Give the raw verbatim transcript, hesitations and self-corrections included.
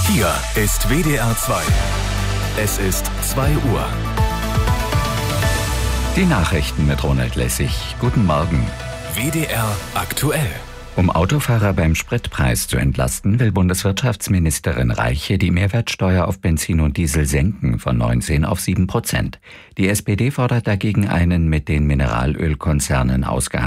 Hier ist W D R zwei. Es ist zwei Uhr. Die Nachrichten mit Ronald Lessig. Guten Morgen. W D R aktuell. Um Autofahrer beim Spritpreis zu entlasten, will Bundeswirtschaftsministerin Reiche die Mehrwertsteuer auf Benzin und Diesel senken von neunzehn auf sieben Prozent. Die S P D fordert dagegen einen mit den Mineralölkonzernen ausgehandelten